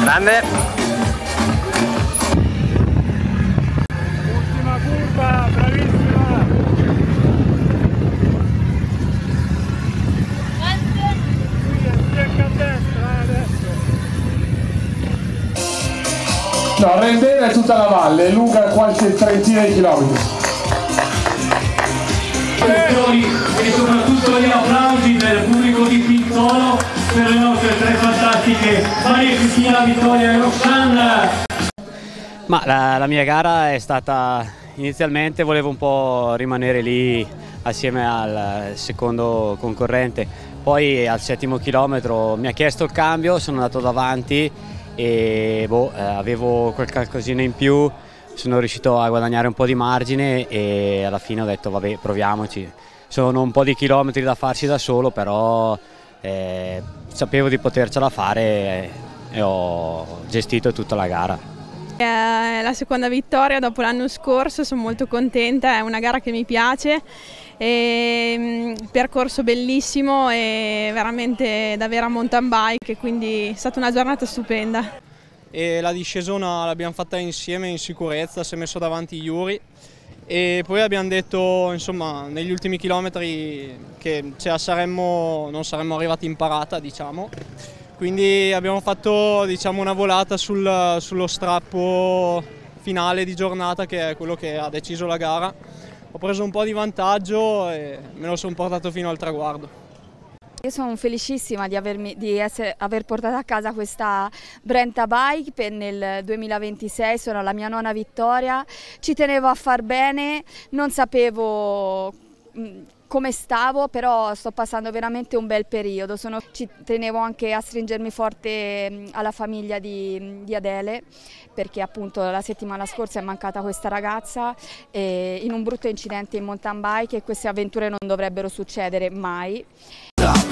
Grande. Ultima curva, bravissima. Stecca a destra adesso. No, Rendena è tutta la valle, è lunga qualche trentina di chilometri. E soprattutto gli applausi del pubblico di Pinzolo per le nostre tre fantastiche Maria Cristina, Vittoria e Roxanna. Ma la mia gara è stata, inizialmente volevo un po' rimanere lì assieme al secondo concorrente, poi al 7° chilometro mi ha chiesto il cambio, sono andato davanti e avevo qualcosina in più, sono riuscito a guadagnare un po' di margine e alla fine ho detto vabbè, proviamoci. Sono un po' di chilometri da farsi da solo, però sapevo di potercela fare e ho gestito tutta la gara. È la seconda vittoria dopo l'anno scorso, sono molto contenta, è una gara che mi piace, percorso bellissimo e veramente da vera mountain bike, quindi è stata una giornata stupenda. E la discesona l'abbiamo fatta insieme in sicurezza, si è messo davanti Yuri e poi abbiamo detto insomma negli ultimi chilometri che non saremmo arrivati in parata, diciamo. Quindi abbiamo fatto, diciamo, una volata sullo strappo finale di giornata, che è quello che ha deciso la gara. Ho preso un po' di vantaggio e me lo sono portato fino al traguardo. Io sono felicissima di aver portato a casa questa Brenta Bike nel 2026, sono la mia 9ª vittoria, ci tenevo a far bene, non sapevo come stavo, però sto passando veramente un bel periodo, ci tenevo anche a stringermi forte alla famiglia di Adele, perché appunto la settimana scorsa è mancata questa ragazza in un brutto incidente in mountain bike e queste avventure non dovrebbero succedere mai.